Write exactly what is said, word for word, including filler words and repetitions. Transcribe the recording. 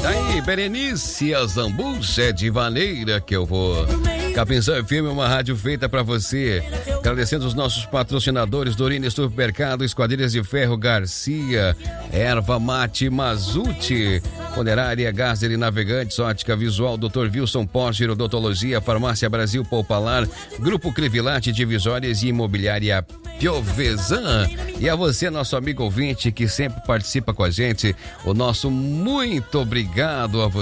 Daí, Berenice Azambuja, é de maneira que eu vou. Capinzão F M é uma rádio feita pra você. Agradecendo os nossos patrocinadores, Dorine Supermercado, Esquadrilhas de Ferro Garcia, Erva Mate Mazuti, Funerária Gazer e Navegantes, Ótica Visual, doutor Wilson Porsche, Odontologia, Farmácia Brasil Popular, Grupo Crivilate Divisórias e Imobiliária Piovesan. E a você, nosso amigo ouvinte, que sempre participa com a gente, o nosso muito obrigado a você.